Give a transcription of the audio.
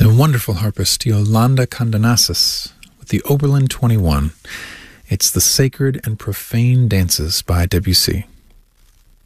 The wonderful harpist Yolanda Condonasis with the Oberlin 21. It's The Sacred and Profane Dances by Debussy.